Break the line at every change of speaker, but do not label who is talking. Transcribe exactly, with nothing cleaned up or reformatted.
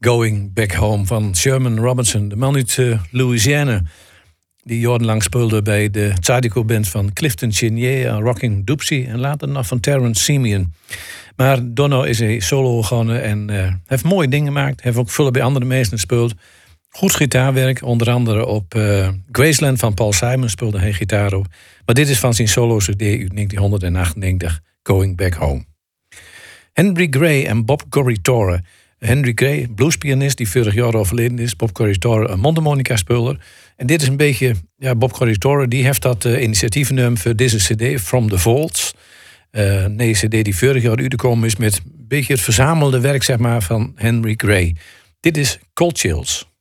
Going Back Home van Sherman Robinson. De man uit uh, Louisiana. Die jarenlang speelde bij de Zydeco-band van Clifton Chenier, Rocking Doopsie en later nog van Terrence Simeon. Maar daarna is hij solo begonnen en uh, heeft mooie dingen gemaakt. Heeft ook veel bij andere mensen gespeeld. Goed gitaarwerk, onder andere op uh, Graceland van Paul Simon speelde hij gitaar op. Maar dit is van zijn solo-cd uit negentien achtennegentig, Going Back Home. Henry Gray en Bob Corritore. Henry Gray, bluespianist die vorig jaar overleden is. Bob Corritore, een mondharmonica-speler. En dit is een beetje, ja, Bob Corritore, die heeft dat uh, initiatief genomen voor deze cd, From the Vaults. Uh, nee, cd die vorig jaar uitgekomen is met een beetje het verzamelde werk, zeg maar, van Henry Gray. Dit is Cold Chills.